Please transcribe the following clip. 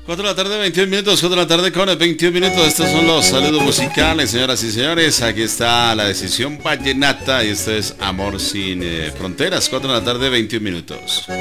4 de la tarde, 21 minutos, 4 de la tarde con 21 minutos. Estos son los saludos musicales, señoras y señores. Aquí está la decisión vallenata y esto es Amor sin Fronteras. 4 de la tarde, 21 minutos.